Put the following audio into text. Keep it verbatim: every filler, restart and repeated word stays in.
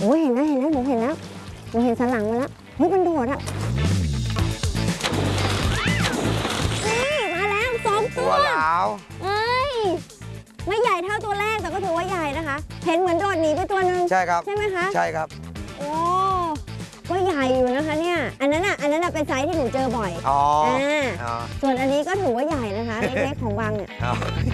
อ้ยเห็นแล้วเห็นแล้วหนูเห็นแล้วหนูเห็นสันหลังมาแล้วเฮ้ยมันโดดอ่ะนี่มาแล้วสองตัวแล้วเอ้ยไม่ใหญ่เท่าตัวแรกแต่ก็ถือว่าใหญ่นะคะเห็นเหมือนโดดหนีไปตัวนึงใช่ครับใช่ไหมคะใช่ครับโอ้ก็ใหญ่อยู่นะคะเนี่ยอันนั้นอ่ะอันนั้นอ่ะเป็นไซส์ที่หนูเจอบ่อยอ๋ออ่าส่วนอันนี้ก็ถือว่าใหญ่นะคะเล็กๆของบางเนี่ย